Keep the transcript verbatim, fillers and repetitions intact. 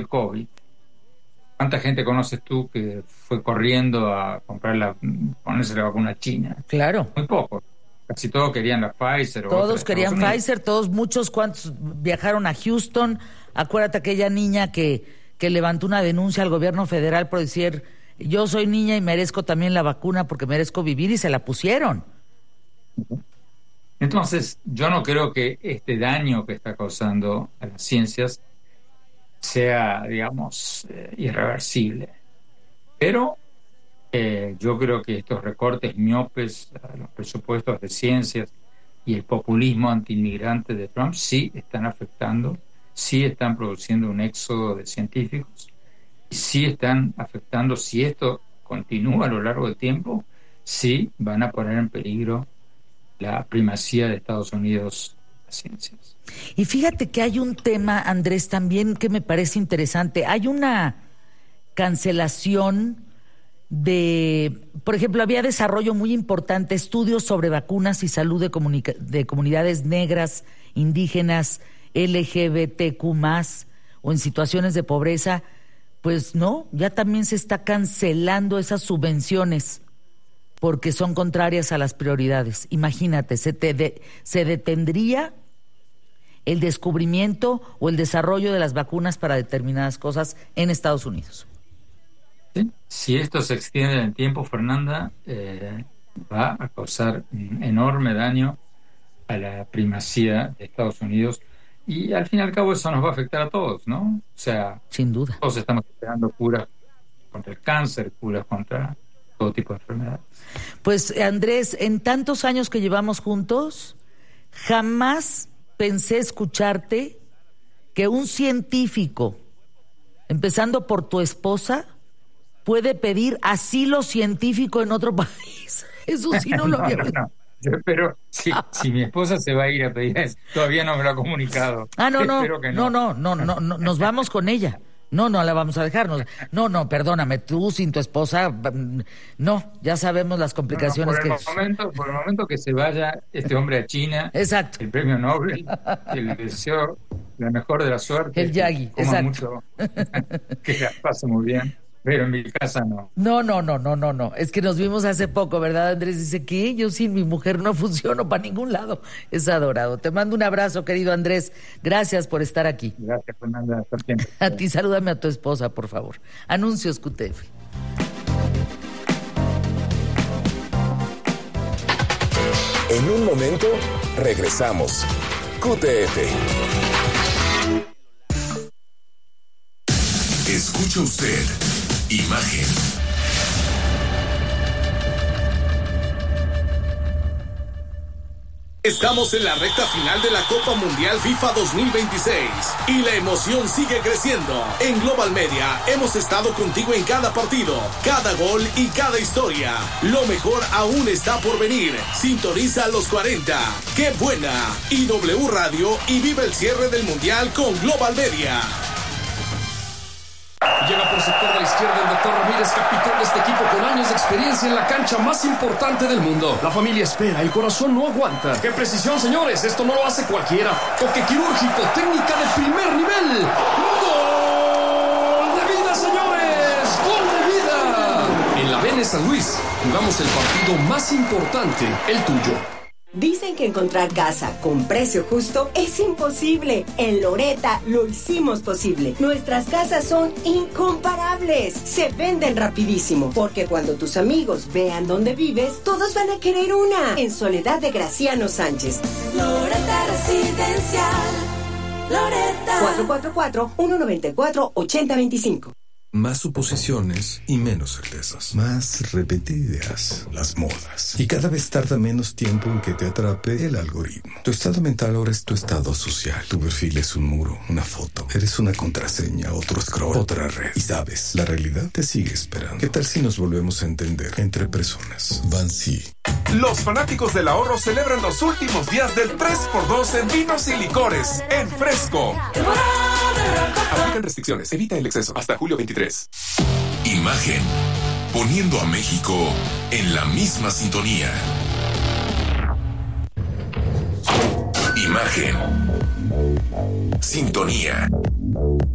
el COVID, ¿cuánta gente conoces tú que fue corriendo a comprar la, ponerse la vacuna china? Claro. Muy poco. Casi todos querían la Pfizer. O todos otra, querían Pfizer, todos, muchos, cuantos viajaron a Houston. Acuérdate aquella niña que, que levantó una denuncia al gobierno federal por decir, yo soy niña y merezco también la vacuna porque merezco vivir, y se la pusieron. Entonces, yo no creo que este daño que está causando a las ciencias sea, digamos, eh, irreversible. Pero eh, yo creo que estos recortes miopes a los presupuestos de ciencias y el populismo antiinmigrante de Trump sí están afectando, sí están produciendo un éxodo de científicos, sí están afectando, si esto continúa a lo largo del tiempo, sí van a poner en peligro la primacía de Estados Unidos en las ciencias. Y fíjate que hay un tema, Andrés, también que me parece interesante. Hay una cancelación de, por ejemplo, había desarrollo muy importante, estudios sobre vacunas y salud de, comunica- de comunidades negras, indígenas, L G B T Q más, o en situaciones de pobreza. Pues no, ya también se está cancelando esas subvenciones porque son contrarias a las prioridades. Imagínate, se, te de, se detendría el descubrimiento o el desarrollo de las vacunas para determinadas cosas en Estados Unidos. ¿Sí? Si esto se extiende en el tiempo, Fernanda, eh, va a causar un enorme daño a la primacía de Estados Unidos, y al fin y al cabo eso nos va a afectar a todos, ¿no? O sea, sin duda, todos estamos esperando curas contra el cáncer, curas contra todo tipo de enfermedades. Pues, Andrés, en tantos años que llevamos juntos, jamás pensé escucharte que un científico, empezando por tu esposa, puede pedir asilo científico en otro país. Eso sí no lo había no, visto. No, no. Pero si, si mi esposa se va a ir a pedir eso, todavía no me lo ha comunicado. Ah, no, no, Espero que no. no, no, no, no, no, nos vamos con ella. No, no la vamos a dejarnos. No, no, perdóname, tú sin tu esposa, no, ya sabemos las complicaciones no, no, por que... el momento, por el momento que se vaya este hombre a China, exacto, el premio Nobel, que le deseo la mejor de la suerte, el Yagi, que coma exacto. mucho, que la pase muy bien, pero en mi casa no. No, no, no, no, no, no, es que nos vimos hace poco, ¿verdad, Andrés? Dice que yo sin mi mujer no funciono para ningún lado. Es adorado. Te mando un abrazo, querido Andrés. Gracias por estar aquí. Gracias, Fernanda. Hasta siempre. A ti, salúdame a tu esposa, por favor. Anuncios Q T F. En un momento, regresamos. Q T F. Escucha usted Imagen. Estamos en la recta final de la Copa Mundial FIFA dos mil veintiséis y la emoción sigue creciendo. En Global Media hemos estado contigo en cada partido, cada gol y cada historia. Lo mejor aún está por venir. Sintoniza los cuarenta. ¡Qué buena! Y W Radio y vive el cierre del Mundial con Global Media. Llega por sector de la izquierda el doctor Ramírez, capitán de este equipo con años de experiencia en la cancha más importante del mundo. La familia espera, el corazón no aguanta. ¡Qué precisión, señores! Esto no lo hace cualquiera. Toque quirúrgico, técnica de primer nivel. ¡Gol de vida, señores! ¡Gol de vida! En la B N San Luis jugamos el partido más importante, el tuyo. Dicen que encontrar casa con precio justo es imposible. En Loretta lo hicimos posible. Nuestras casas son incomparables. Se venden rapidísimo, porque cuando tus amigos vean dónde vives, todos van a querer una. En Soledad de Graciano Sánchez. Loretta Residencial. Loretta. cuatro cuatro cuatro, uno nueve cuatro, ocho cero dos cinco. Más suposiciones y menos certezas. Más repetidas las modas. Y cada vez tarda menos tiempo en que te atrape el algoritmo. Tu estado mental ahora es tu estado social. Tu perfil es un muro, una foto. Eres una contraseña, otro scroll, otra red. Y sabes, la realidad te sigue esperando. ¿Qué tal si nos volvemos a entender entre personas? Bansi. Los fanáticos del ahorro celebran los últimos días del tres por dos en vinos y licores en Fresco. Aplican restricciones. Evita el exceso. Hasta julio veintitrés. Imagen. Poniendo a México en la misma sintonía. Imagen. Sintonía.